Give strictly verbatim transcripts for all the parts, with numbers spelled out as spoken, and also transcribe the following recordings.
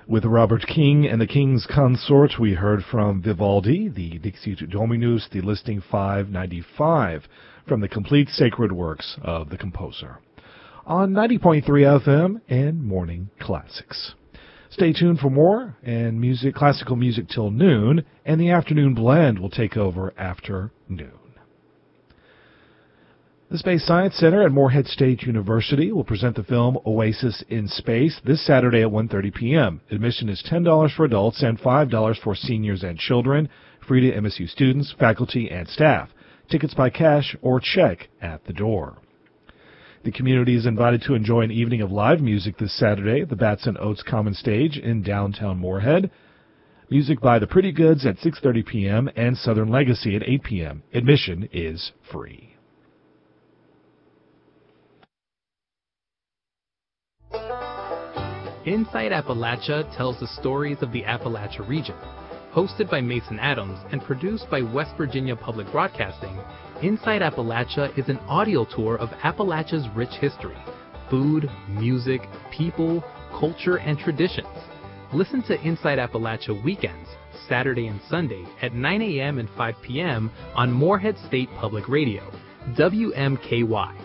With Robert King and the King's Consort, we heard from Vivaldi, the Dixit Dominus, the listing five ninety-five, from the complete sacred works of the composer, on ninety point three F M and Morning Classics. Stay tuned for more, and music, classical music till noon, and the afternoon blend will take over after noon. The Space Science Center at Morehead State University will present the film Oasis in Space this Saturday at one thirty p.m. Admission is ten dollars for adults and five dollars for seniors and children, free to M S U students, faculty, and staff. Tickets by cash or check at the door. The community is invited to enjoy an evening of live music this Saturday at the Bats and Oats Common Stage in downtown Morehead. Music by The Pretty Goods at six thirty p.m. and Southern Legacy at eight p.m. Admission is free. Inside Appalachia tells the stories of the Appalachia region. Hosted by Mason Adams and produced by West Virginia Public Broadcasting, Inside Appalachia is an audio tour of Appalachia's rich history, food, music, people, culture, and traditions. Listen to Inside Appalachia weekends, Saturday and Sunday at nine a.m. and five p.m. on Morehead State Public Radio, W M K Y.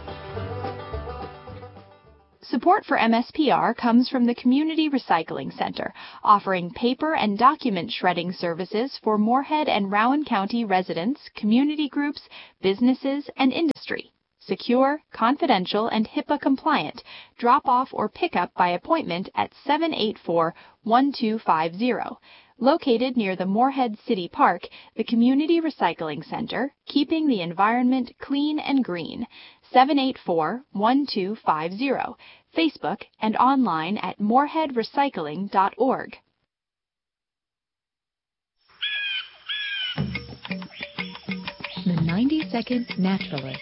Support for M S P R comes from the Community Recycling Center, offering paper and document shredding services for Morehead and Rowan County residents, community groups, businesses, and industry. Secure, confidential, and HIPAA compliant. Drop off or pick up by appointment at seven eight four, one two five zero. Located near the Morehead City Park, the Community Recycling Center, keeping the environment clean and green. seven eight four, one two five zero. Facebook and online at morehead recycling dot org. The ninety second Naturalist.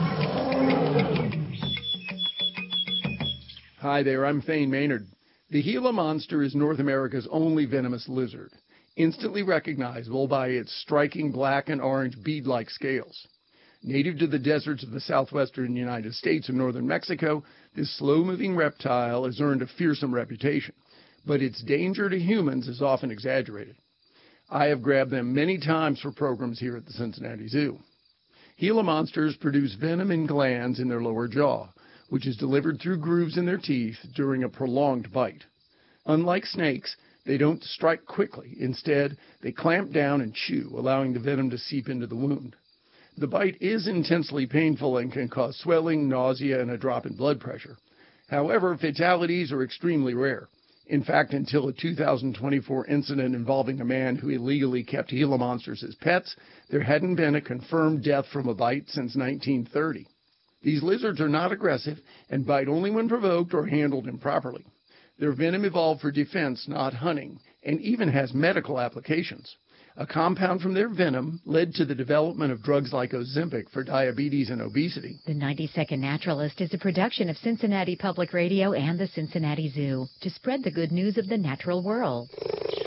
Hi there, I'm Thane Maynard. The Gila monster is North America's only venomous lizard, instantly recognizable by its striking black and orange bead-like scales. Native to the deserts of the southwestern United States and northern Mexico, this slow-moving reptile has earned a fearsome reputation, but its danger to humans is often exaggerated. I have grabbed them many times for programs here at the Cincinnati Zoo. Gila monsters produce venom in glands in their lower jaw, which is delivered through grooves in their teeth during a prolonged bite. Unlike snakes, they don't strike quickly. Instead, they clamp down and chew, allowing the venom to seep into the wound. The bite is intensely painful and can cause swelling, nausea, and a drop in blood pressure. However, fatalities are extremely rare. In fact, until a two thousand twenty-four incident involving a man who illegally kept Gila monsters as pets, there hadn't been a confirmed death from a bite since nineteen thirty. These lizards are not aggressive and bite only when provoked or handled improperly. Their venom evolved for defense, not hunting, and even has medical applications. A compound from their venom led to the development of drugs like Ozempic for diabetes and obesity. The ninety second Naturalist is a production of Cincinnati Public Radio and the Cincinnati Zoo to spread the good news of the natural world.